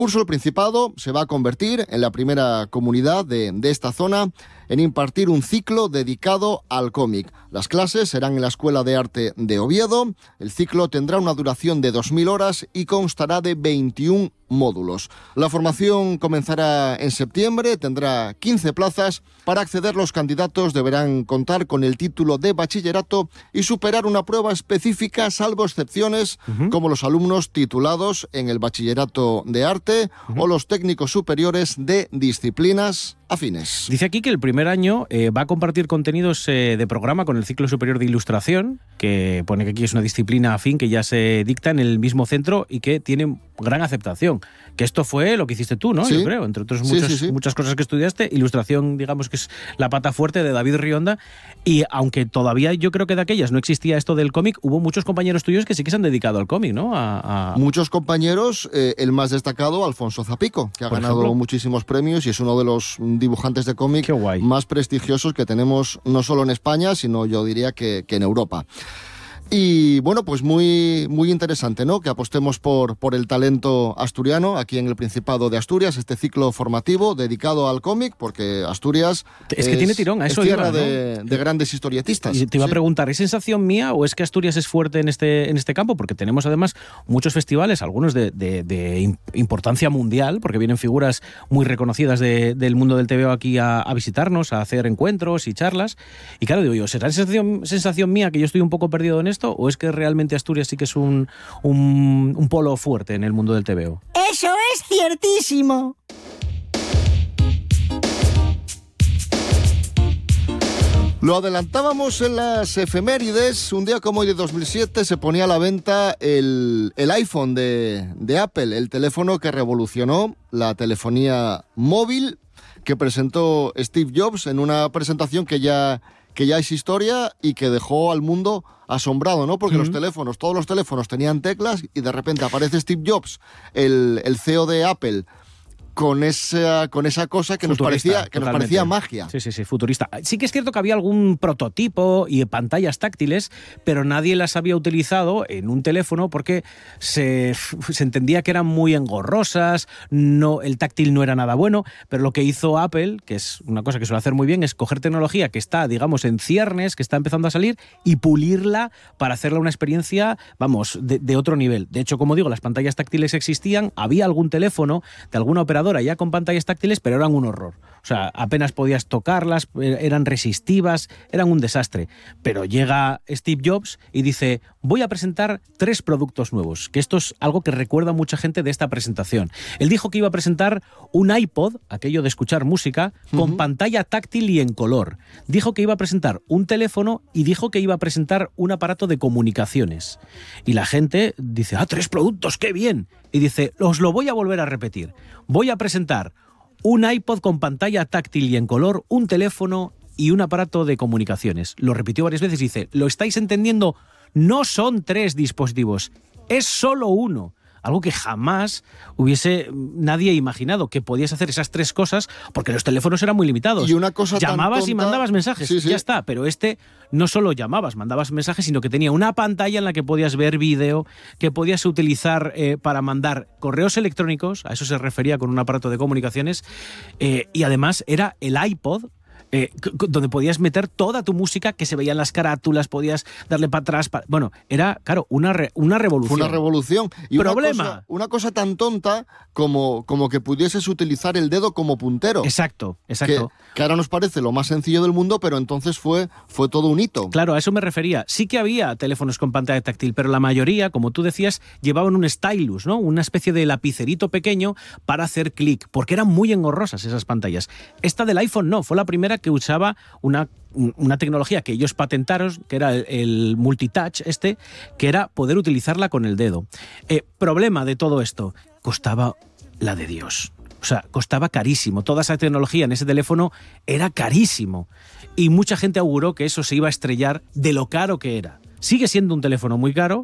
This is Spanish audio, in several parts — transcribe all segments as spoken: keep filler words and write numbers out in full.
Curso el Principado se va a convertir en la primera comunidad de, de esta zona en impartir un ciclo dedicado al cómic. Las clases serán en la Escuela de Arte de Oviedo. El ciclo tendrá una duración de dos mil horas y constará de veintiún módulos. La formación comenzará en septiembre, tendrá quince plazas. Para acceder, los candidatos deberán contar con el título de bachillerato y superar una prueba específica, salvo excepciones, uh-huh. como los alumnos titulados en el bachillerato de arte uh-huh. o los técnicos superiores de disciplinas afines. Dice aquí que el primer año eh, va a compartir contenidos eh, de programa con el ciclo superior de ilustración, que pone que aquí es una disciplina afín que ya se dicta en el mismo centro y que tiene gran aceptación. Que esto fue lo que hiciste tú, ¿no? Sí. Yo creo, entre otras sí, muchas, sí, sí. muchas cosas que estudiaste. Ilustración, digamos que es la pata fuerte de David Rionda. Y aunque todavía yo creo que de aquellas no existía esto del cómic, hubo muchos compañeros tuyos que sí que se han dedicado al cómic, ¿no? A, a... Muchos compañeros, eh, el más destacado, Alfonso Zapico, que ha Por ganado ejemplo. muchísimos premios y es uno de los dibujantes de cómic Qué guay. más prestigiosos que tenemos no solo en España, sino yo diría que, que en Europa. Y bueno, pues muy, muy interesante, ¿no? Que apostemos por, por el talento asturiano aquí en el Principado de Asturias, este ciclo formativo dedicado al cómic, porque Asturias es que es, tiene tirón, a eso es tierra iba, ¿no? de, de grandes historietistas. Y te iba sí. a preguntar, ¿es sensación mía o es que Asturias es fuerte en este, en este campo? Porque tenemos además muchos festivales, algunos de, de, de importancia mundial, porque vienen figuras muy reconocidas de, del mundo del T V O aquí a, a visitarnos, a hacer encuentros y charlas. Y claro, digo yo, ¿será sensación, sensación mía que yo estoy un poco perdido en esto? ¿O es que realmente Asturias sí que es un, un, un polo fuerte en el mundo del T V O? ¡Eso es ciertísimo! Lo adelantábamos en las efemérides. Un día como hoy de dos mil siete se ponía a la venta el, el iPhone de, de Apple, el teléfono que revolucionó la telefonía móvil, que presentó Steve Jobs en una presentación que ya, que ya es historia y que dejó al mundo asombrado, ¿no? Porque uh-huh. los teléfonos, todos los teléfonos tenían teclas y de repente aparece Steve Jobs, el, el C E O de Apple, con esa, con esa cosa que, nos parecía, que nos parecía magia. Sí, sí, sí, futurista. Sí que es cierto que había algún prototipo y pantallas táctiles, pero nadie las había utilizado en un teléfono porque se, se entendía que eran muy engorrosas, no, el táctil no era nada bueno, pero lo que hizo Apple, que es una cosa que suele hacer muy bien, es coger tecnología que está, digamos, en ciernes, que está empezando a salir, y pulirla para hacerla una experiencia, vamos, de, de otro nivel. De hecho, como digo, las pantallas táctiles existían, había algún teléfono de alguna operadora ya con pantallas táctiles, pero eran un horror. O sea, apenas podías tocarlas, eran resistivas, eran un desastre. Pero llega Steve Jobs y dice, voy a presentar tres productos nuevos, que esto es algo que recuerda a mucha gente de esta presentación. Él dijo que iba a presentar un iPod, aquello de escuchar música, con uh-huh. pantalla táctil y en color. Dijo que iba a presentar un teléfono y dijo que iba a presentar un aparato de comunicaciones. Y la gente dice, ah, tres productos, qué bien. Y dice, os lo voy a volver a repetir. Voy a presentar un iPod con pantalla táctil y en color, un teléfono y un aparato de comunicaciones. Lo repitió varias veces y dice, ¿lo estáis entendiendo? No son tres dispositivos, es solo uno. Algo que jamás hubiese nadie imaginado, que podías hacer esas tres cosas, porque los teléfonos eran muy limitados. Y una cosa llamabas tan tonta... y mandabas mensajes, sí, sí. ya está. Pero este no solo llamabas, mandabas mensajes, sino que tenía una pantalla en la que podías ver vídeo, que podías utilizar eh, para mandar correos electrónicos, a eso se refería con un aparato de comunicaciones, eh, y además era el iPod, Eh, donde podías meter toda tu música, que se veían las carátulas, podías darle para atrás. Pa... Bueno, era, claro, una, re, una revolución. Fue una revolución. Y Problema. Una cosa, una cosa tan tonta como, como que pudieses utilizar el dedo como puntero. Exacto, exacto. Que, que ahora nos parece lo más sencillo del mundo, pero entonces fue, fue todo un hito. Claro, a eso me refería. Sí que había teléfonos con pantalla táctil, pero la mayoría, como tú decías, llevaban un stylus, ¿no? Una especie de lapicerito pequeño para hacer clic, porque eran muy engorrosas esas pantallas. Esta del iPhone no, fue la primera que usaba una, una tecnología que ellos patentaron, que era el, el multitouch este, que era poder utilizarla con el dedo. Eh, problema de todo esto, costaba la de Dios. O sea, costaba carísimo. Toda esa tecnología en ese teléfono era carísimo. Y mucha gente auguró que eso se iba a estrellar de lo caro que era. Sigue siendo un teléfono muy caro,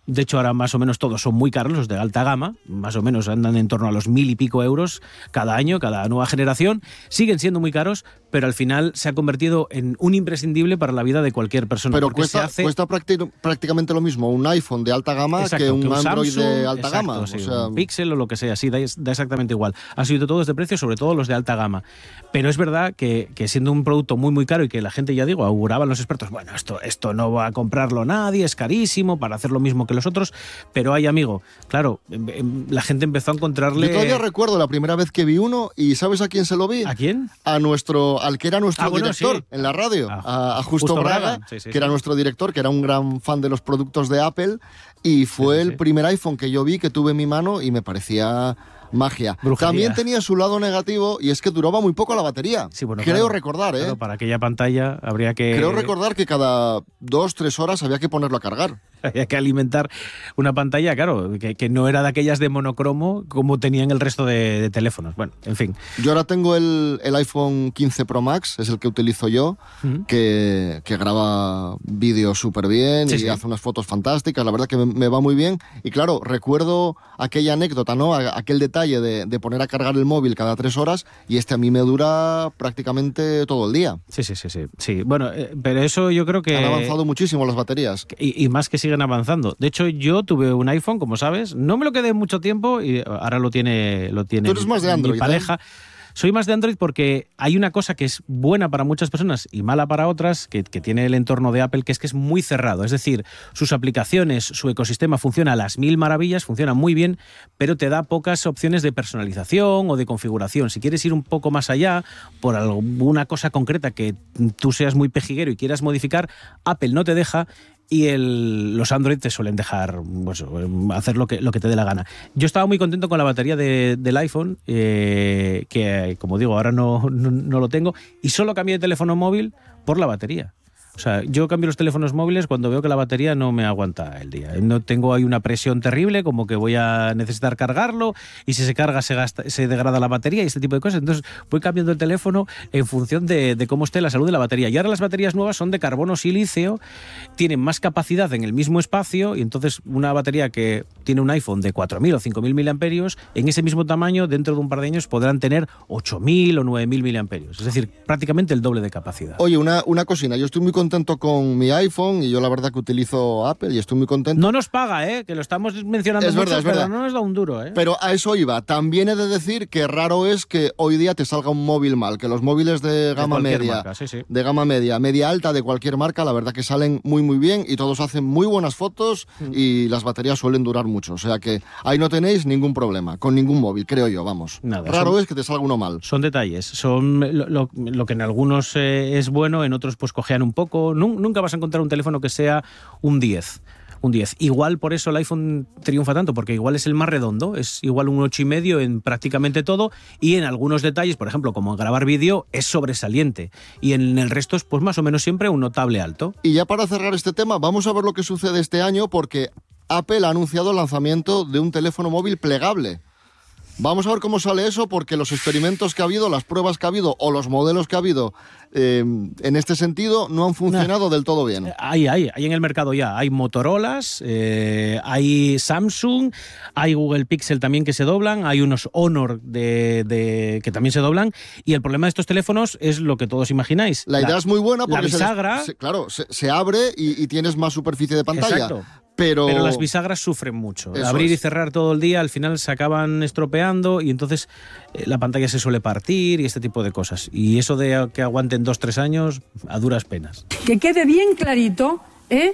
De hecho, ahora más o menos todos son muy caros, los de alta gama, más o menos andan en torno a los mil y pico euros cada año, cada nueva generación. Siguen siendo muy caros, pero al final se ha convertido en un imprescindible para la vida de cualquier persona. Pero cuesta, hace... cuesta prácti- prácticamente lo mismo un iPhone de alta gama exacto, que un, que un Android Samsung, de alta exacto, gama. Sí, o sea... un Pixel o lo que sea, sí, da, da exactamente igual. Han subido todos de precio, sobre todo los de alta gama. Pero es verdad que, que siendo un producto muy, muy caro y que la gente, ya digo, auguraban los expertos, bueno, esto, esto no va a comprarlo nadie, es carísimo para hacer lo mismo que los otros, pero hay, amigo, claro, la gente empezó a encontrarle... Yo todavía recuerdo la primera vez que vi uno y ¿sabes a quién se lo vi? ¿A quién? A nuestro, al que era nuestro ah, bueno, director sí. en la radio, Ah, a, a Justo, Justo Braga, Braga. Sí, sí, que sí. era nuestro director, que era un gran fan de los productos de Apple, y fue Sí, sí, el sí. primer iPhone que yo vi, que tuve en mi mano y me parecía... magia. Brujería. También tenía su lado negativo y es que duraba muy poco la batería. Sí, bueno, Creo claro, recordar, ¿eh? claro, para aquella pantalla habría que... Creo recordar que cada dos, tres horas había que ponerlo a cargar. Había que alimentar una pantalla, claro, que, que no era de aquellas de monocromo como tenían el resto de, de teléfonos. Bueno, en fin. Yo ahora tengo el, el iPhone quince Pro Max, es el que utilizo yo, Uh-huh. que, que graba vídeo súper bien Sí, y sí. hace unas fotos fantásticas, la verdad que me, me va muy bien. Y claro, recuerdo aquella anécdota, ¿no? A- aquel detalle de, de poner a cargar el móvil cada tres horas y este a mí me dura prácticamente todo el día. Sí, sí, sí, sí. sí. Bueno, eh, pero eso yo creo que... Han avanzado muchísimo las baterías. Y, y más que siguen avanzando. De hecho, yo tuve un iPhone, como sabes, no me lo quedé mucho tiempo y ahora lo tiene, lo tiene Tú eres más de mi Android, pareja. ¿eh? Soy más de Android porque hay una cosa que es buena para muchas personas y mala para otras, que, que tiene el entorno de Apple, que es que es muy cerrado. Es decir, sus aplicaciones, su ecosistema funciona a las mil maravillas, funciona muy bien, pero te da pocas opciones de personalización o de configuración. Si quieres ir un poco más allá, por alguna cosa concreta que tú seas muy pejiguero y quieras modificar, Apple no te deja. Y el, los Android te suelen dejar pues, hacer lo que, lo que te dé la gana. Yo estaba muy contento con la batería de, del iPhone, eh, que como digo, ahora no, no, no lo tengo, y solo cambié de teléfono móvil por la batería. O sea, yo cambio los teléfonos móviles cuando veo que la batería no me aguanta el día. No tengo ahí una presión terrible, como que voy a necesitar cargarlo y si se carga se, gasta, se degrada la batería y este tipo de cosas. Entonces voy cambiando el teléfono en función de, de cómo esté la salud de la batería. Y ahora las baterías nuevas son de carbono silicio, tienen más capacidad en el mismo espacio y entonces una batería que tiene un iPhone de cuatro mil o cinco mil miliamperios, en ese mismo tamaño, dentro de un par de años podrán tener ocho mil o nueve mil miliamperios. Es decir, prácticamente el doble de capacidad. Oye, una, una cocina, yo estoy muy contento con mi iPhone y yo la verdad que utilizo Apple y estoy muy contento. No nos paga, ¿eh? Que lo estamos mencionando Es mucho, verdad, es pero verdad. no nos da un duro, ¿eh? Pero a eso iba. También he de decir que raro es que hoy día te salga un móvil mal, que los móviles de gama cualquier media, marca, sí, sí. de gama media, media alta de cualquier marca, la verdad que salen muy muy bien y todos hacen muy buenas fotos y las baterías suelen durar mucho. O sea que ahí no tenéis ningún problema con ningún móvil, creo yo, vamos. Nada, raro son- es que te salga uno mal. Son detalles, son lo, lo- lo que en algunos eh, es bueno, en otros pues cojean un poco. Nun- nunca vas a encontrar un teléfono que sea un diez. Un diez. Igual por eso el iPhone triunfa tanto, porque igual es el más redondo, es igual un ocho y medio en prácticamente todo y en algunos detalles, por ejemplo, como grabar vídeo, es sobresaliente. Y en el resto es pues más o menos siempre un notable alto. Y ya para cerrar este tema, vamos a ver lo que sucede este año porque Apple ha anunciado el lanzamiento de un teléfono móvil plegable. Vamos a ver cómo sale eso porque los experimentos que ha habido, las pruebas que ha habido o los modelos que ha habido eh, en este sentido no han funcionado del todo bien. Hay, hay, hay en el mercado ya. Hay Motorolas, eh, hay Samsung, hay Google Pixel también que se doblan, hay unos Honor de, de, que también se doblan. Y el problema de estos teléfonos es lo que todos imagináis. La idea es muy buena porque la bisagra, se, se- claro, se, se abre y, y tienes más superficie de pantalla. Exacto. Pero, Pero las bisagras sufren mucho. Eso Abrir es. y cerrar todo el día, al final se acaban estropeando y entonces eh, la pantalla se suele partir y este tipo de cosas. Y eso de que aguanten dos, tres años, a duras penas. Que quede bien clarito, ¿eh?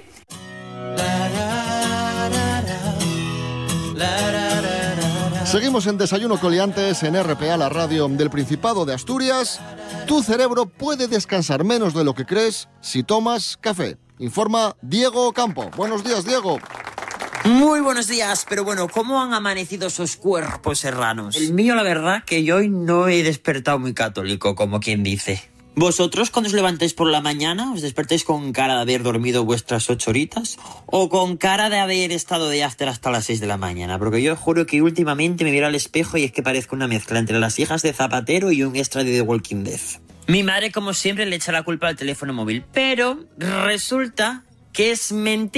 seguimos en Desayuno Coliantes en R P A, la radio del Principado de Asturias. Tu cerebro puede descansar menos de lo que crees si tomas café. Informa Diego Campo. Buenos días, Diego. Muy buenos días, pero bueno, ¿cómo han amanecido esos cuerpos serranos? El mío, la verdad, que yo hoy no he despertado muy católico, como quien dice. ¿Vosotros, cuando os levantáis por la mañana, os despertáis con cara de haber dormido vuestras ocho horitas? ¿O con cara de haber estado de after hasta las seis de la mañana? Porque yo juro que últimamente me miro al espejo y es que parezco una mezcla entre las hijas de Zapatero y un extra de The Walking Dead. Mi madre, como siempre, le echa la culpa al teléfono móvil, pero resulta que es mentira.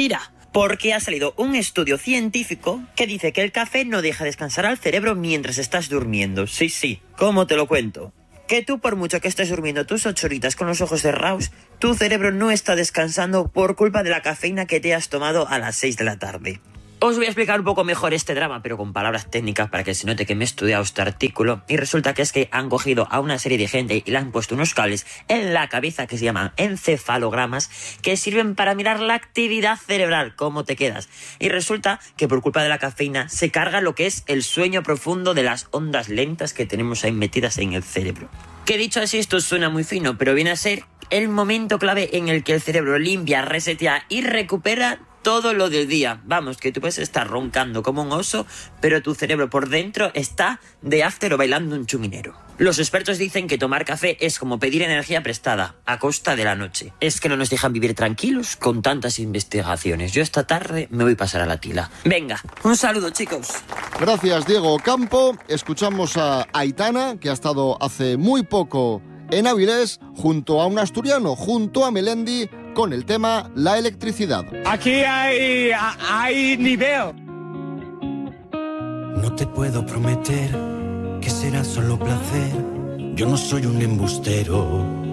Porque ha salido un estudio científico que dice que el café no deja descansar al cerebro mientras estás durmiendo. Sí, sí, ¿cómo te lo cuento? Que tú, por mucho que estés durmiendo tus ocho horitas con los ojos cerrados, tu cerebro no está descansando por culpa de la cafeína que te has tomado a las seis de la tarde. Os voy a explicar un poco mejor este drama, pero con palabras técnicas para que se note que me he estudiado este artículo. Y resulta que es que han cogido a una serie de gente y le han puesto unos cables en la cabeza que se llaman encefalogramas, que sirven para mirar la actividad cerebral, cómo te quedas. Y resulta que por culpa de la cafeína se carga lo que es el sueño profundo de las ondas lentas que tenemos ahí metidas en el cerebro. Que dicho así, esto suena muy fino, pero viene a ser el momento clave en el que el cerebro limpia, resetea y recupera todo lo del día. Vamos, que tú puedes estar roncando como un oso, pero tu cerebro por dentro está de after o bailando un chuminero. Los expertos dicen que tomar café es como pedir energía prestada a costa de la noche. Es que no nos dejan vivir tranquilos con tantas investigaciones. Yo esta tarde me voy a pasar a la tila. Venga, un saludo, chicos. Gracias, Diego Campo. Escuchamos a Aitana, que ha estado hace muy poco en Avilés, junto a un asturiano, junto a Melendi, con el tema la electricidad. Aquí hay, hay nivel. No te puedo prometer que será solo placer. Yo no soy un embustero.